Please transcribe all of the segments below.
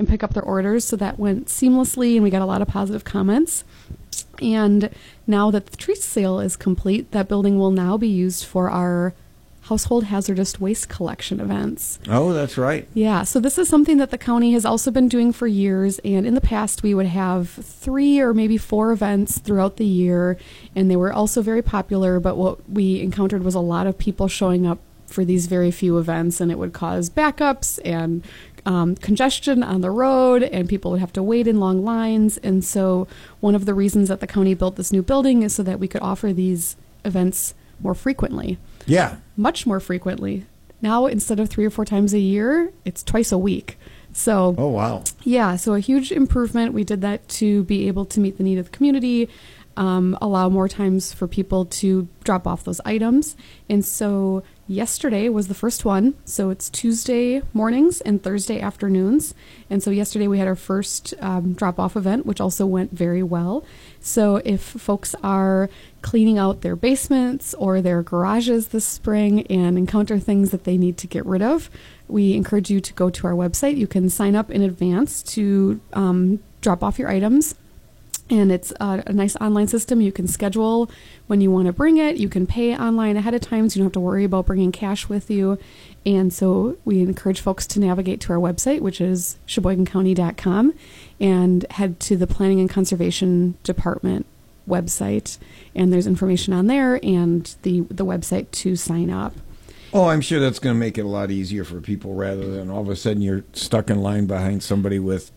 and pick up their orders. So that went seamlessly, and we got a lot of positive comments. And now that the tree sale is complete, that building will now be used for our household hazardous waste collection events. Oh, that's right. Yeah, so this is something that the county has also been doing for years, and in the past we would have 3 or maybe 4 events throughout the year, and they were also very popular, but what we encountered was a lot of people showing up for these very few events, and it would cause backups and congestion on the road, and people would have to wait in long lines. And so one of the reasons that the county built this new building is so that we could offer these events more frequently. Yeah. Much more frequently. Now, instead of 3 or 4 times a year, it's twice a week. So, oh, wow. Yeah, so a huge improvement. We did that to be able to meet the need of the community, allow more times for people to drop off those items. And so yesterday was the first one. So it's Tuesday mornings and Thursday afternoons. And so yesterday we had our first drop-off event, which also went very well. So if folks are cleaning out their basements or their garages this spring and encounter things that they need to get rid of, we encourage you to go to our website. You can sign up in advance to drop off your items. And it's a nice online system. You can schedule when you want to bring it. You can pay online ahead of time, so you don't have to worry about bringing cash with you. And so we encourage folks to navigate to our website, which is sheboygancounty.com, and head to the Planning and Conservation Department website. And there's information on there and the website to sign up. Oh, I'm sure that's going to make it a lot easier for people rather than all of a sudden you're stuck in line behind somebody with,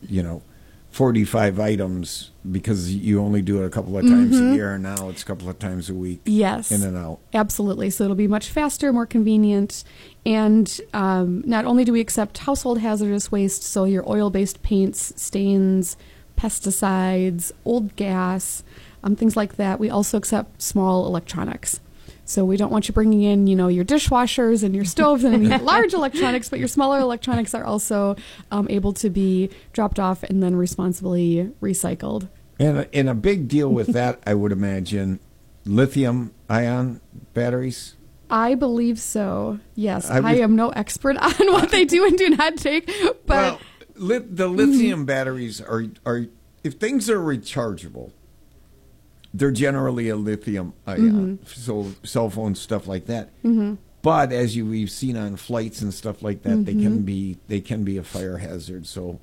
45 items because you only do it a couple of times a year, and now it's a couple of times a week. Yes. In and out. Absolutely. So it'll be much faster, more convenient. And not only do we accept household hazardous waste, so your oil-based paints, stains, pesticides, old gas, things like that, we also accept small electronics. So we don't want you bringing in, your dishwashers and your stoves and any large electronics, but your smaller electronics are also able to be dropped off and then responsibly recycled. And a big deal with that, I would imagine, lithium-ion batteries? I believe so, yes. I am no expert on what they do and do not take, but... Well, the lithium batteries are, if things are rechargeable, they're generally a lithium ion, so cell phones, stuff like that. But as we've seen on flights and stuff like that, they can be a fire hazard. So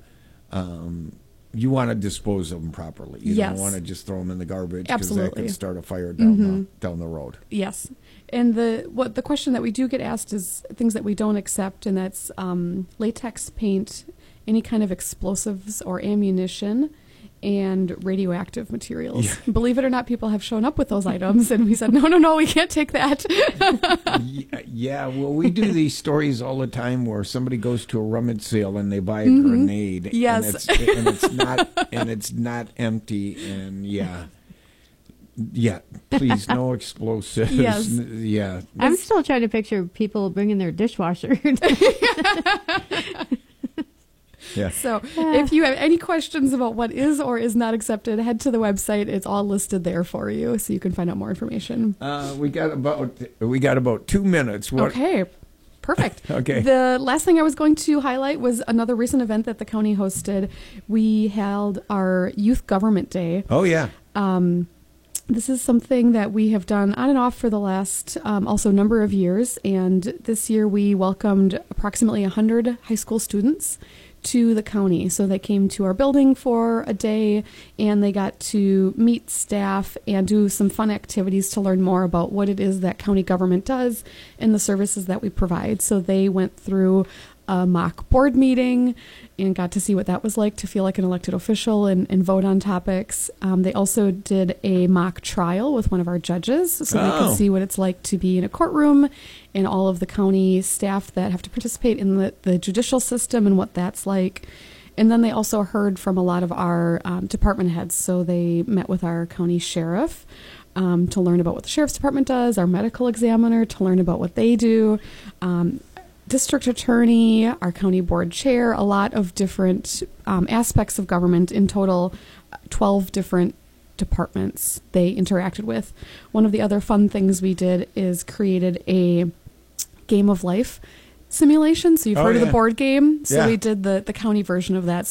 you want to dispose of them properly. You don't want to just throw them in the garbage because that can start a fire down the road. Yes, and the question that we do get asked is things that we don't accept, and that's latex paint, any kind of explosives or ammunition, and radioactive materials. Yeah. Believe it or not, people have shown up with those items, and we said, no, we can't take that. Yeah, well, we do these stories all the time where somebody goes to a rummage sale and they buy a grenade. Yes. And it's not empty, and yeah, please, no explosives. Yes. Yeah. I'm still trying to picture people bringing their dishwasher. Yeah. So if you have any questions about what is or is not accepted, head to the website. It's all listed there for you, so you can find out more information. We got about 2 minutes. Okay. Perfect. Okay. The last thing I was going to highlight was another recent event that the county hosted. We held our Youth Government Day. Oh, yeah. This is something that we have done on and off for the last also number of years. And this year we welcomed approximately 100 high school students to the county. So they came to our building for a day, and they got to meet staff and do some fun activities to learn more about what it is that county government does and the services that we provide. So they went through a mock board meeting and got to see what that was like to feel like an elected official and vote on topics. They also did a mock trial with one of our judges, so they could see what it's like to be in a courtroom and all of the county staff that have to participate in the judicial system and what that's like. And then they also heard from a lot of our department heads. So they met with our county sheriff to learn about what the sheriff's department does, our medical examiner to learn about what they do, district attorney, our county board chair, a lot of different aspects of government. In total, 12 different departments they interacted with. One of the other fun things we did is created a game of life simulation. So you've heard of the board game. So we did the county version of that.